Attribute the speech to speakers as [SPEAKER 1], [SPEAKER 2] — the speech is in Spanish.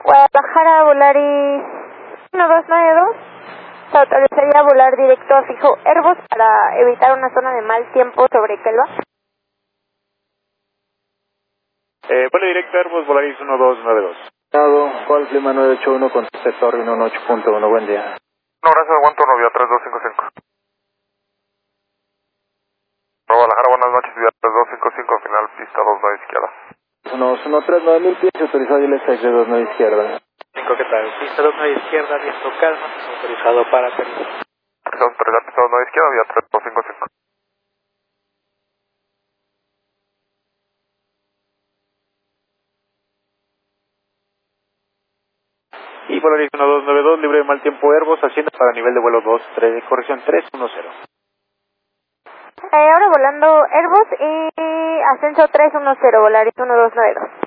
[SPEAKER 1] Guadalajara, Volaris 1292. Se autorizaría volar directo a fijo Airbus para evitar una zona de mal tiempo sobre Kelva.
[SPEAKER 2] Vuelo directo Airbus Volaris 1292.
[SPEAKER 3] Golf Lima 981 con sector 18.1, buen día.
[SPEAKER 4] No, gracias, aguanto novia 3255. Guadalajara, buenas noches, vía 3255, final pista 29 izquierda.
[SPEAKER 3] 139.000 pies, autorizado IL6 de 29 izquierda.
[SPEAKER 5] 5, ¿qué tal? Pista 29 izquierda, viento calma, autorizado para aterrizar.
[SPEAKER 4] Autorizado pista 29 izquierda, vía 3255.
[SPEAKER 2] Y Volaris 1292, libre de mal tiempo Airbus, asciende para nivel de vuelo 23, corrección 310.
[SPEAKER 1] Ahora volando Airbus y ascenso 310, Volaris 1292.